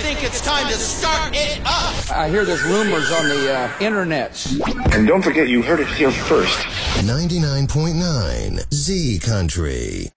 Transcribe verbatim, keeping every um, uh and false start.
think it's time to start it up. I hear there's rumors on the uh, internets. And don't forget, you heard it here first. ninety-nine point nine Z Country.